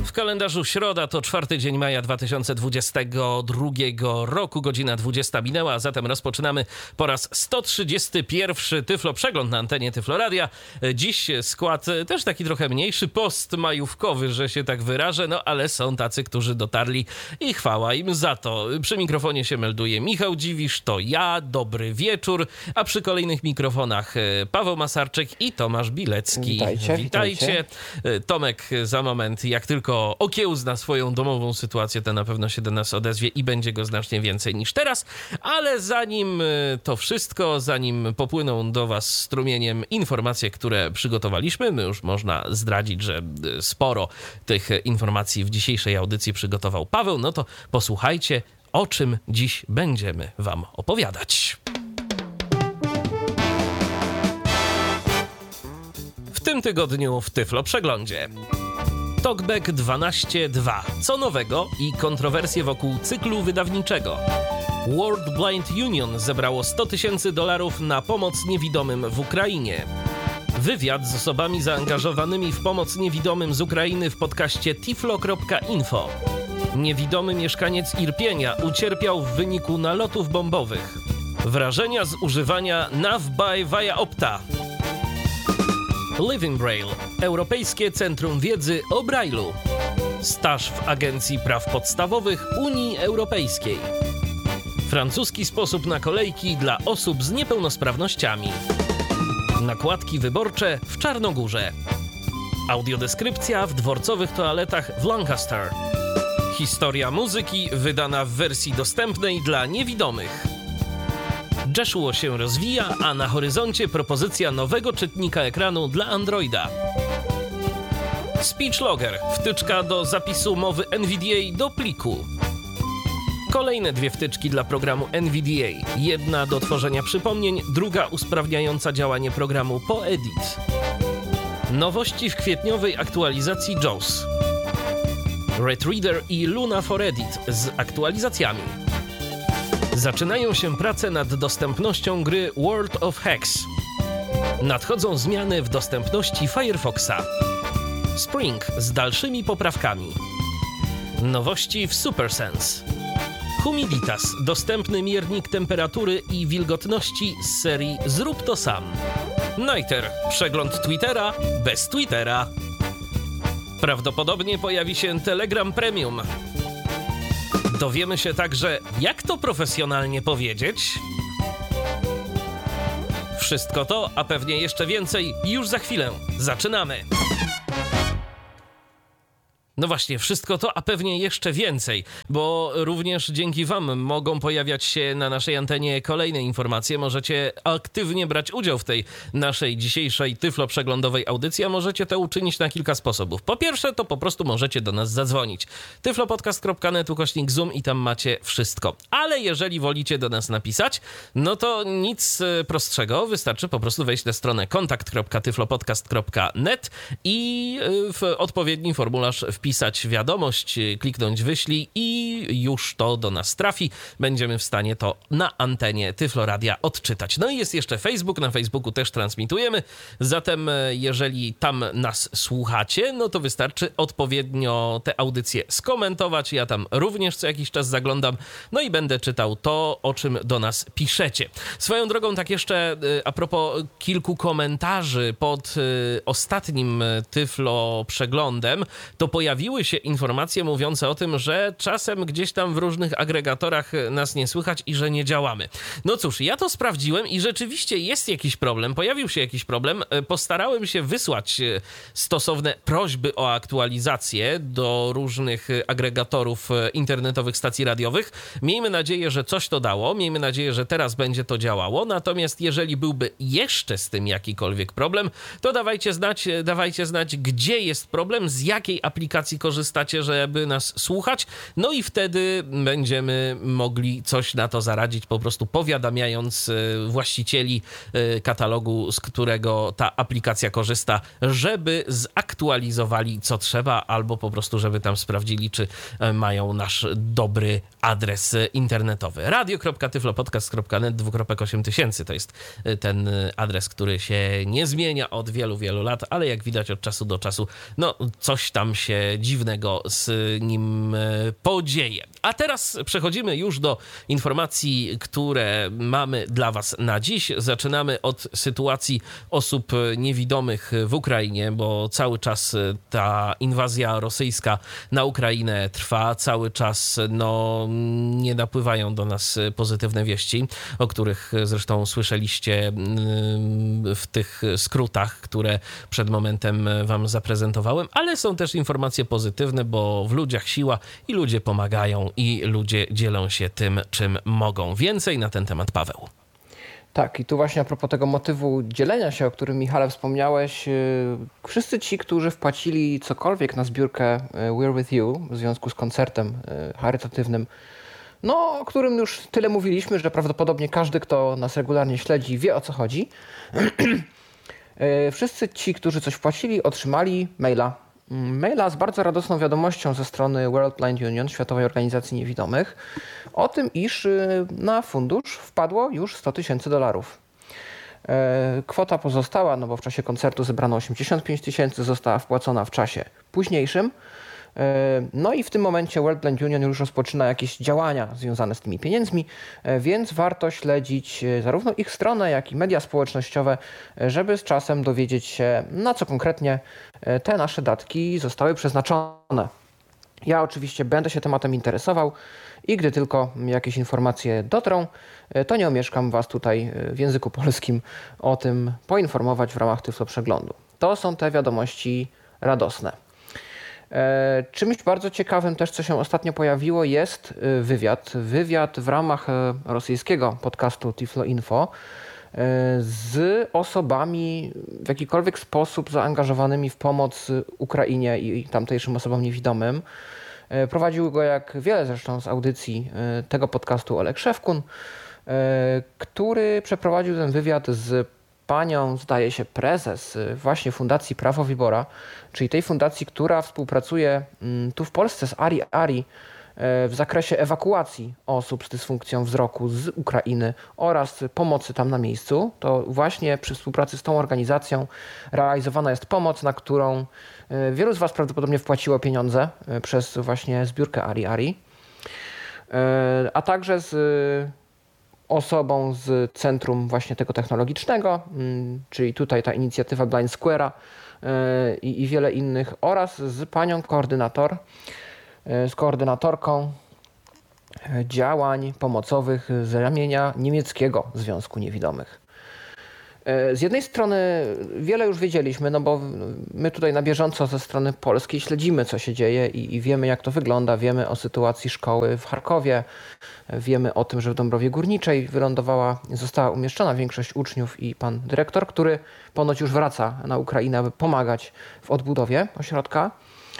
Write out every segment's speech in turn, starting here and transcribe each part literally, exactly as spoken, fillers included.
W kalendarzu środa to czwarty dzień maja dwa tysiące dwudziestego drugiego roku, godzina dwudziesta minęła, a zatem rozpoczynamy po raz sto trzydziesty pierwszy Tyflo Przegląd na antenie Tyflo Radia. Dziś skład też taki trochę mniejszy, postmajówkowy, że się tak wyrażę, no ale są tacy, którzy dotarli i chwała im za to. Przy mikrofonie się melduje Michał Dziwisz, to ja, dobry wieczór, a przy kolejnych mikrofonach Paweł Masarczyk i Tomasz Bilecki. Witajcie, Witajcie. witajcie. Tomek za moment, jak tylko okiełzna swoją domową sytuację, to na pewno się do nas odezwie i będzie go znacznie więcej niż teraz. Ale zanim to wszystko, zanim popłyną do was strumieniem informacje, które przygotowaliśmy, my już można zdradzić, że sporo tych informacji w dzisiejszej audycji przygotował Paweł, no to posłuchajcie, o czym dziś będziemy wam opowiadać. W tym tygodniu w Tyflo Przeglądzie. Talkback dwanaście dwa. Co nowego i kontrowersje wokół cyklu wydawniczego. World Blind Union zebrało sto tysięcy dolarów na pomoc niewidomym w Ukrainie. Wywiad z osobami zaangażowanymi w pomoc niewidomym z Ukrainy w podcaście tiflo kropka info. Niewidomy mieszkaniec Irpienia ucierpiał w wyniku nalotów bombowych. Wrażenia z używania NavBuy via Opta. Living Braille. Europejskie Centrum Wiedzy o Braille'u. Staż w Agencji Praw Podstawowych Unii Europejskiej. Francuski sposób na kolejki dla osób z niepełnosprawnościami. Nakładki wyborcze w Czarnogórze. Audiodeskrypcja w dworcowych toaletach w Lancaster. Historia muzyki wydana w wersji dostępnej dla niewidomych. Joshua się rozwija, a na horyzoncie propozycja nowego czytnika ekranu dla Androida. SpeechLogger, wtyczka do zapisu mowy N V D A do pliku. Kolejne dwie wtyczki dla programu N V D A. Jedna do tworzenia przypomnień, druga usprawniająca działanie programu PoEdit. Nowości w kwietniowej aktualizacji JAWS. Red Reader i Luna for Edit z aktualizacjami. Zaczynają się prace nad dostępnością gry World of Hex. Nadchodzą zmiany w dostępności Firefoxa. Spring z dalszymi poprawkami. Nowości w SuperSense. Humiditas, dostępny miernik temperatury i wilgotności z serii Zrób to sam. Nighter, przegląd Twittera bez Twittera. Prawdopodobnie pojawi się Telegram Premium. Dowiemy się także, jak to profesjonalnie powiedzieć. Wszystko to, a pewnie jeszcze więcej, już za chwilę. Zaczynamy! No właśnie, wszystko to, a pewnie jeszcze więcej, bo również dzięki wam mogą pojawiać się na naszej antenie kolejne informacje. Możecie aktywnie brać udział w tej naszej dzisiejszej Tyflo Przeglądowej audycji, a możecie to uczynić na kilka sposobów. Po pierwsze, to po prostu możecie do nas zadzwonić. tyflopodcast kropka net ukośnik zoom i tam macie wszystko. Ale jeżeli wolicie do nas napisać, no to nic prostszego, wystarczy po prostu wejść na stronę kontakt kropka tyflopodcast kropka net i w odpowiedni formularz wpisać pisać wiadomość, kliknąć wyślij i już to do nas trafi. Będziemy w stanie to na antenie Tyflo Radia odczytać. No i jest jeszcze Facebook, na Facebooku też transmitujemy, zatem jeżeli tam nas słuchacie, no to wystarczy odpowiednio te audycje skomentować. Ja tam również co jakiś czas zaglądam, no i będę czytał to, o czym do nas piszecie. Swoją drogą, tak jeszcze a propos kilku komentarzy pod ostatnim Tyflo Przeglądem, to pojawiło Pojawiły się informacje mówiące o tym, że czasem gdzieś tam w różnych agregatorach nas nie słychać i że nie działamy. No cóż, ja to sprawdziłem i rzeczywiście jest jakiś problem, pojawił się jakiś problem. Postarałem się wysłać stosowne prośby o aktualizację do różnych agregatorów internetowych stacji radiowych. Miejmy nadzieję, że coś to dało, miejmy nadzieję, że teraz będzie to działało, natomiast jeżeli byłby jeszcze z tym jakikolwiek problem, to dawajcie znać, dawajcie znać, gdzie jest problem, z jakiej aplikacji korzystacie, żeby nas słuchać, no i wtedy będziemy mogli coś na to zaradzić, po prostu powiadamiając właścicieli katalogu, z którego ta aplikacja korzysta, żeby zaktualizowali co trzeba, albo po prostu, żeby tam sprawdzili, czy mają nasz dobry adres internetowy. radio kropka tyflopodcast kropka net dwukropek osiem tysięcy to jest ten adres, który się nie zmienia od wielu, wielu lat, ale jak widać od czasu do czasu, no coś tam się dziwnego z nim podzieje. A teraz przechodzimy już do informacji, które mamy dla was na dziś. Zaczynamy od sytuacji osób niewidomych w Ukrainie, bo cały czas ta inwazja rosyjska na Ukrainę trwa. Cały czas no, nie napływają do nas pozytywne wieści, o których zresztą słyszeliście w tych skrótach, które przed momentem wam zaprezentowałem, ale są też informacje pozytywne, bo w ludziach siła i ludzie pomagają i ludzie dzielą się tym, czym mogą. Więcej na ten temat Paweł. Tak, i tu właśnie a propos tego motywu dzielenia się, o którym Michale wspomniałeś, wszyscy ci, którzy wpłacili cokolwiek na zbiórkę We're With You w związku z koncertem charytatywnym, no, o którym już tyle mówiliśmy, że prawdopodobnie każdy, kto nas regularnie śledzi, wie, o co chodzi. Wszyscy ci, którzy coś wpłacili, otrzymali maila. Maila z bardzo radosną wiadomością ze strony World Blind Union, Światowej Organizacji Niewidomych, o tym, iż na fundusz wpadło już sto tysięcy dolarów. Kwota pozostała, no bo w czasie koncertu zebrano osiemdziesiąt pięć tysięcy, została wpłacona w czasie późniejszym. No i w tym momencie World Blind Union już rozpoczyna jakieś działania związane z tymi pieniędzmi, więc warto śledzić zarówno ich stronę, jak i media społecznościowe, żeby z czasem dowiedzieć się, na co konkretnie te nasze datki zostały przeznaczone. Ja oczywiście będę się tematem interesował i gdy tylko jakieś informacje dotrą, to nie omieszkam was tutaj w języku polskim o tym poinformować w ramach Tyflo Przeglądu. To są te wiadomości radosne. Czymś bardzo ciekawym też, co się ostatnio pojawiło, jest wywiad. Wywiad w ramach rosyjskiego podcastu Tiflo Info z osobami w jakikolwiek sposób zaangażowanymi w pomoc Ukrainie i tamtejszym osobom niewidomym. Prowadził go, jak wiele zresztą z audycji tego podcastu, Oleg Szewkun, który przeprowadził ten wywiad z panią, zdaje się, prezes właśnie Fundacji Prawo Wybora, czyli tej fundacji, która współpracuje tu w Polsce z Ari Ari w zakresie ewakuacji osób z dysfunkcją wzroku z Ukrainy oraz pomocy tam na miejscu. To właśnie przy współpracy z tą organizacją realizowana jest pomoc, na którą wielu z was prawdopodobnie wpłaciło pieniądze przez właśnie zbiórkę Ari Ari, a także z osobą z centrum właśnie tego technologicznego, czyli tutaj ta inicjatywa Blind Square'a i, i wiele innych, oraz z panią koordynator, z koordynatorką działań pomocowych z ramienia niemieckiego Związku Niewidomych. Z jednej strony wiele już wiedzieliśmy, no bo my tutaj na bieżąco ze strony polskiej śledzimy, co się dzieje i, i wiemy, jak to wygląda. Wiemy o sytuacji szkoły w Charkowie, wiemy o tym, że w Dąbrowie Górniczej wylądowała, została umieszczona większość uczniów i pan dyrektor, który ponoć już wraca na Ukrainę, aby pomagać w odbudowie ośrodka.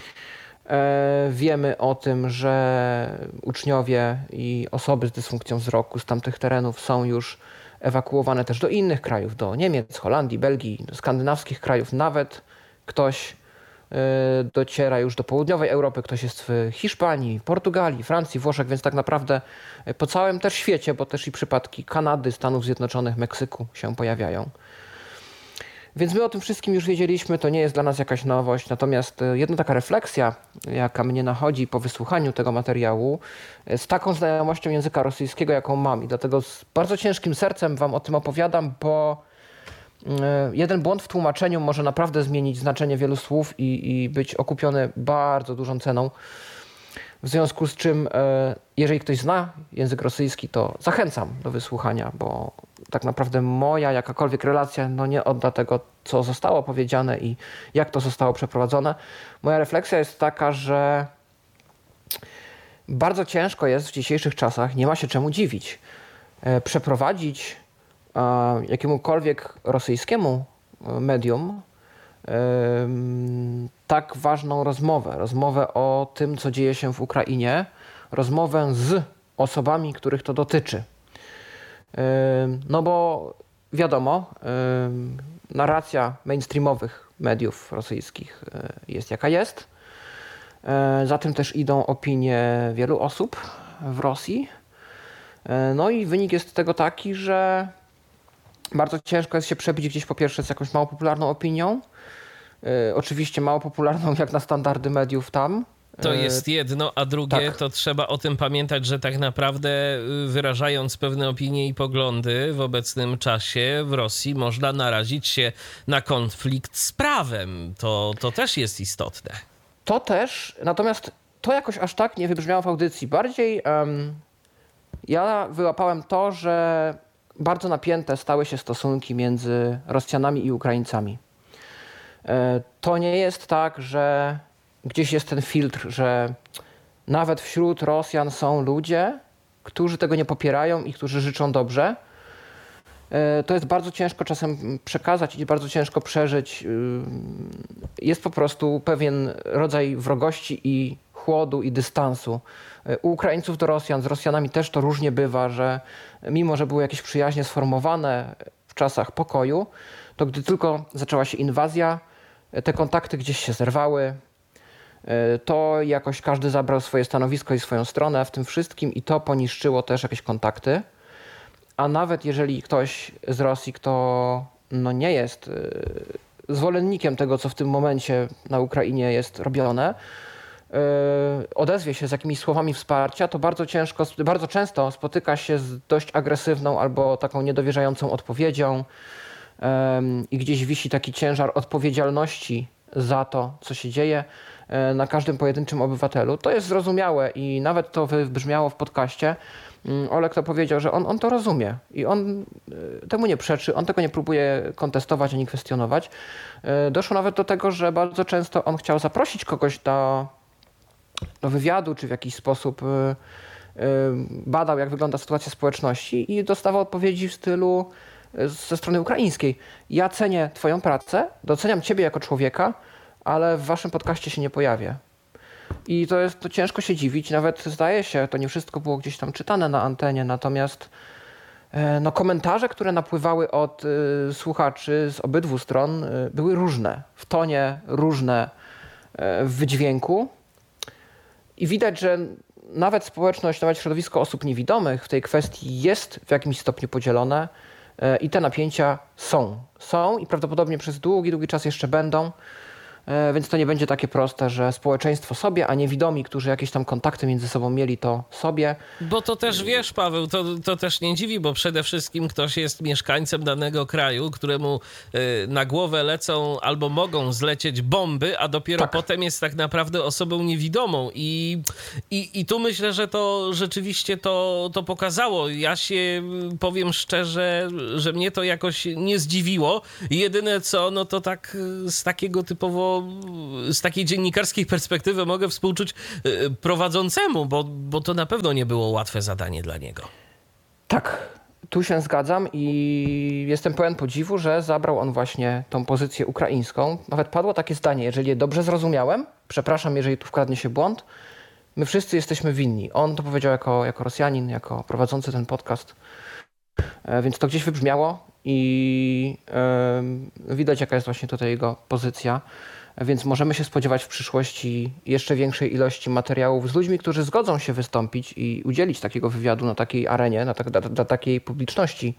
Wiemy o tym, że uczniowie i osoby z dysfunkcją wzroku z tamtych terenów są już ewakuowane też do innych krajów, do Niemiec, Holandii, Belgii, do skandynawskich krajów. Nawet ktoś dociera już do południowej Europy, ktoś jest w Hiszpanii, Portugalii, Francji, Włoszech, więc tak naprawdę po całym też świecie, bo też i przypadki Kanady, Stanów Zjednoczonych, Meksyku się pojawiają. Więc my o tym wszystkim już wiedzieliśmy, to nie jest dla nas jakaś nowość, natomiast jedna taka refleksja, jaka mnie nachodzi po wysłuchaniu tego materiału, z taką znajomością języka rosyjskiego, jaką mam, i dlatego z bardzo ciężkim sercem wam o tym opowiadam, bo jeden błąd w tłumaczeniu może naprawdę zmienić znaczenie wielu słów i, i być okupiony bardzo dużą ceną. W związku z czym, jeżeli ktoś zna język rosyjski, to zachęcam do wysłuchania, bo tak naprawdę moja jakakolwiek relacja no nie odda tego, co zostało powiedziane i jak to zostało przeprowadzone. Moja refleksja jest taka, że bardzo ciężko jest w dzisiejszych czasach, nie ma się czemu dziwić, przeprowadzić jakiemukolwiek rosyjskiemu medium tak ważną rozmowę, rozmowę o tym, co dzieje się w Ukrainie, rozmowę z osobami, których to dotyczy. No bo wiadomo, narracja mainstreamowych mediów rosyjskich jest jaka jest. Za tym też idą opinie wielu osób w Rosji. No i wynik jest tego taki, że bardzo ciężko jest się przebić gdzieś po pierwsze z jakąś mało popularną opinią, oczywiście mało popularną jak na standardy mediów tam. To jest jedno, a drugie tak. To trzeba o tym pamiętać, że tak naprawdę wyrażając pewne opinie i poglądy w obecnym czasie w Rosji można narazić się na konflikt z prawem. To, to też jest istotne. To też, natomiast to jakoś aż tak nie wybrzmiało w audycji. Bardziej um, ja wyłapałem to, że bardzo napięte stały się stosunki między Rosjanami i Ukraińcami. To nie jest tak, że gdzieś jest ten filtr, że nawet wśród Rosjan są ludzie, którzy tego nie popierają i którzy życzą dobrze. To jest bardzo ciężko czasem przekazać i bardzo ciężko przeżyć. Jest po prostu pewien rodzaj wrogości i chłodu i dystansu. U Ukraińców do Rosjan, z Rosjanami też to różnie bywa, że mimo, że były jakieś przyjaźnie sformowane w czasach pokoju, to gdy tylko zaczęła się inwazja, te kontakty gdzieś się zerwały. To jakoś każdy zabrał swoje stanowisko i swoją stronę w tym wszystkim i to poniszczyło też jakieś kontakty. A nawet jeżeli ktoś z Rosji, kto no nie jest zwolennikiem tego, co w tym momencie na Ukrainie jest robione, odezwie się z jakimiś słowami wsparcia, to bardzo ciężko, bardzo często spotyka się z dość agresywną albo taką niedowierzającą odpowiedzią i gdzieś wisi taki ciężar odpowiedzialności za to, co się dzieje na każdym pojedynczym obywatelu. To jest zrozumiałe i nawet to wybrzmiało w podcaście. Olek to powiedział, że on, on to rozumie i on temu nie przeczy, on tego nie próbuje kontestować ani kwestionować. Doszło nawet do tego, że bardzo często on chciał zaprosić kogoś do, do wywiadu, czy w jakiś sposób badał, jak wygląda sytuacja społeczności i dostawał odpowiedzi w stylu ze strony ukraińskiej. Ja cenię twoją pracę, doceniam ciebie jako człowieka, ale w waszym podcaście się nie pojawię. I to jest, to ciężko się dziwić, nawet zdaje się, to nie wszystko było gdzieś tam czytane na antenie, natomiast no, komentarze, które napływały od y, słuchaczy z obydwu stron y, były różne, w tonie różne, y, w wydźwięku i widać, że nawet społeczność, nawet środowisko osób niewidomych w tej kwestii jest w jakimś stopniu podzielone y, i te napięcia są, są i prawdopodobnie przez długi, długi czas jeszcze będą. Więc to nie będzie takie proste, że społeczeństwo sobie, a niewidomi, którzy jakieś tam kontakty między sobą mieli, to sobie. Bo to też wiesz, Paweł, to, to też nie dziwi, bo przede wszystkim ktoś jest mieszkańcem danego kraju, któremu y, na głowę lecą albo mogą zlecieć bomby, a dopiero tak. Potem jest tak naprawdę osobą niewidomą. I, i, i tu myślę, że to rzeczywiście to, to pokazało. Ja się powiem szczerze, że mnie to jakoś nie zdziwiło. Jedyne co, no to tak z takiego typowo z takiej dziennikarskiej perspektywy mogę współczuć prowadzącemu, bo, bo to na pewno nie było łatwe zadanie dla niego. Tak, tu się zgadzam i jestem pełen podziwu, że zabrał on właśnie tą pozycję ukraińską. Nawet padło takie zdanie, jeżeli je dobrze zrozumiałem, przepraszam, jeżeli tu wkradnie się błąd, my wszyscy jesteśmy winni. On to powiedział jako, jako Rosjanin, jako prowadzący ten podcast, więc to gdzieś wybrzmiało i yy, widać, jaka jest właśnie tutaj jego pozycja. Więc możemy się spodziewać w przyszłości jeszcze większej ilości materiałów z ludźmi, którzy zgodzą się wystąpić i udzielić takiego wywiadu na takiej arenie, na tak, dla, dla takiej publiczności.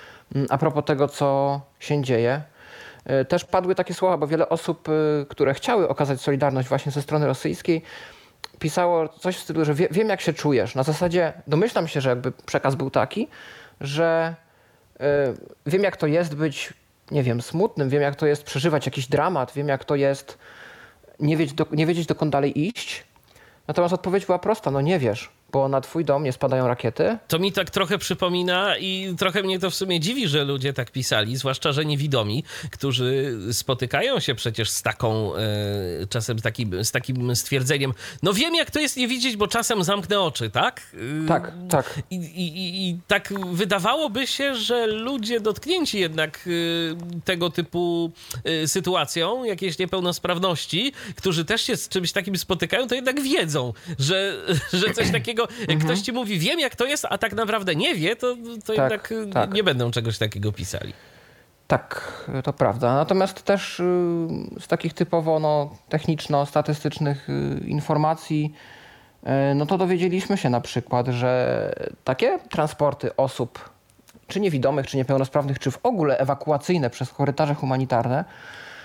A propos tego, co się dzieje, też padły takie słowa, bo wiele osób, które chciały okazać solidarność właśnie ze strony rosyjskiej, pisało coś w stylu, że wie, wiem jak się czujesz. Na zasadzie domyślam się, że jakby przekaz był taki, że y, wiem jak to jest być nie wiem, smutnym, wiem jak to jest przeżywać jakiś dramat, wiem jak to jest nie wiedzieć, do, nie wiedzieć dokąd dalej iść. Natomiast odpowiedź była prosta, no nie wiesz, bo na twój dom nie spadają rakiety. To mi tak trochę przypomina i trochę mnie to w sumie dziwi, że ludzie tak pisali, zwłaszcza, że niewidomi, którzy spotykają się przecież z taką, e, czasem z takim, z takim stwierdzeniem, no wiem jak to jest nie widzieć, bo czasem zamknę oczy, tak? Tak, tak. I, i, i tak wydawałoby się, że ludzie dotknięci jednak tego typu sytuacją, jakiejś niepełnosprawności, którzy też się z czymś takim spotykają, to jednak wiedzą, że, że coś takiego jak mhm. ktoś ci mówi, wiem jak to jest, a tak naprawdę nie wie, to, to tak, jednak tak. nie będą czegoś takiego pisali. Tak, to prawda. Natomiast też z takich typowo no, techniczno-statystycznych informacji, no to dowiedzieliśmy się na przykład, że takie transporty osób, czy niewidomych, czy niepełnosprawnych, czy w ogóle ewakuacyjne przez korytarze humanitarne,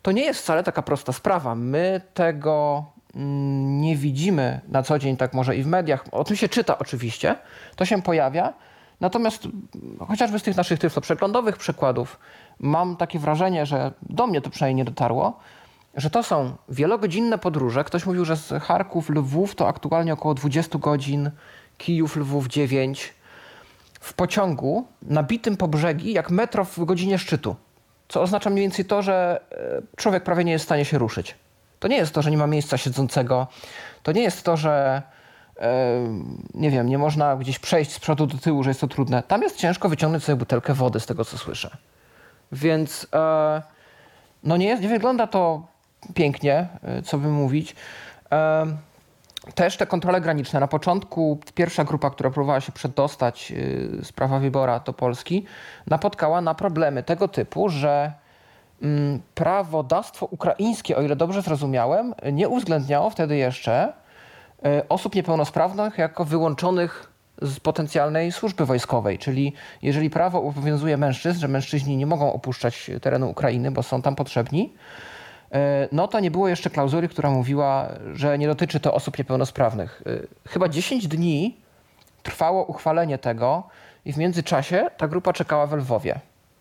to nie jest wcale taka prosta sprawa. My tego nie widzimy na co dzień, tak może i w mediach. O tym się czyta oczywiście, to się pojawia. Natomiast chociażby z tych naszych tyfloprzeglądowych przykładów mam takie wrażenie, że do mnie to przynajmniej nie dotarło, że to są wielogodzinne podróże. Ktoś mówił, że z Charków, Lwów to aktualnie około dwadzieścia godzin, Kijów, Lwów dziewięć, w pociągu nabitym po brzegi jak metro w godzinie szczytu. Co oznacza mniej więcej to, że człowiek prawie nie jest w stanie się ruszyć. To nie jest to, że nie ma miejsca siedzącego. To nie jest to, że nie wiem, nie można gdzieś przejść z przodu do tyłu, że jest to trudne. Tam jest ciężko wyciągnąć sobie butelkę wody, z tego co słyszę. Więc no nie, jest, nie wygląda to pięknie, co by mówić. Też te kontrole graniczne. Na początku pierwsza grupa, która próbowała się przedostać z prawa wybora do Polski, napotkała na problemy tego typu, że prawodawstwo ukraińskie, o ile dobrze zrozumiałem, nie uwzględniało wtedy jeszcze osób niepełnosprawnych jako wyłączonych z potencjalnej służby wojskowej. Czyli jeżeli prawo obowiązuje mężczyzn, że mężczyźni nie mogą opuszczać terenu Ukrainy, bo są tam potrzebni, no to nie było jeszcze klauzuli, która mówiła, że nie dotyczy to osób niepełnosprawnych. Chyba dziesięć dni trwało uchwalenie tego i w międzyczasie ta grupa czekała w Lwowie.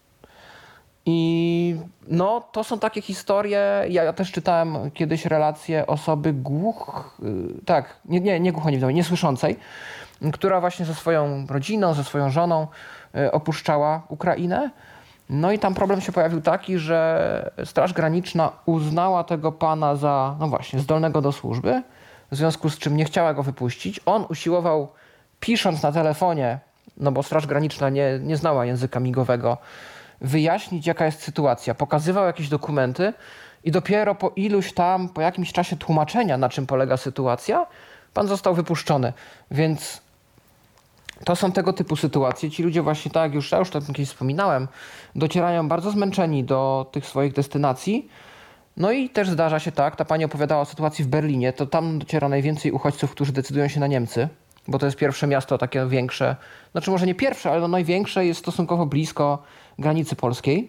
I no, to są takie historie. Ja też czytałem kiedyś relacje osoby głuch, tak, nie, nie, nie głuchoniewidomej, niesłyszącej, która właśnie ze swoją rodziną, ze swoją żoną opuszczała Ukrainę. No i tam problem się pojawił taki, że Straż Graniczna uznała tego pana za, no właśnie, zdolnego do służby, w związku z czym nie chciała go wypuścić. On usiłował, pisząc na telefonie, no bo Straż Graniczna nie, nie znała języka migowego, wyjaśnić, jaka jest sytuacja. Pokazywał jakieś dokumenty i dopiero po iluś tam, po jakimś czasie tłumaczenia, na czym polega sytuacja, pan został wypuszczony. Więc to są tego typu sytuacje. Ci ludzie właśnie, tak jak już, ja już to kiedyś wspominałem, docierają bardzo zmęczeni do tych swoich destynacji. No i też zdarza się tak, ta pani opowiadała o sytuacji w Berlinie, to tam dociera najwięcej uchodźców, którzy decydują się na Niemcy, bo to jest pierwsze miasto takie większe, znaczy może nie pierwsze, ale no największe, jest stosunkowo blisko granicy polskiej.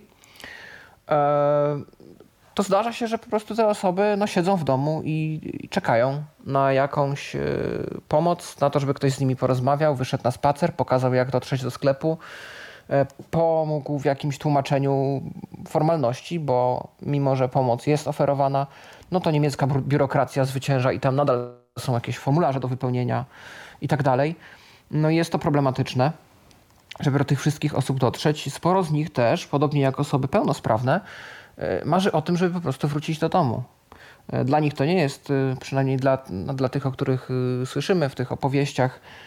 To zdarza się, że po prostu te osoby no, siedzą w domu i, i czekają na jakąś pomoc, na to, żeby ktoś z nimi porozmawiał, wyszedł na spacer, pokazał, jak dotrzeć do sklepu, pomógł w jakimś tłumaczeniu formalności, bo mimo, że pomoc jest oferowana, no to niemiecka biurokracja zwycięża i tam nadal są jakieś formularze do wypełnienia i tak dalej. No i jest to problematyczne, żeby do tych wszystkich osób dotrzeć. Sporo z nich też, podobnie jak osoby pełnosprawne, marzy o tym, żeby po prostu wrócić do domu. Dla nich to nie jest, przynajmniej dla, no, dla tych, o których słyszymy w tych opowieściach,